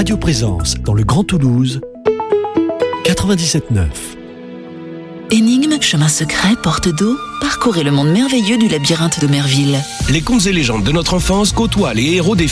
Radio Présence dans le Grand Toulouse, 97.9. Énigmes, chemins secrets, portes d'eau, parcourez le monde merveilleux du labyrinthe d'Omerville. Les contes et légendes de notre enfance côtoient les héros des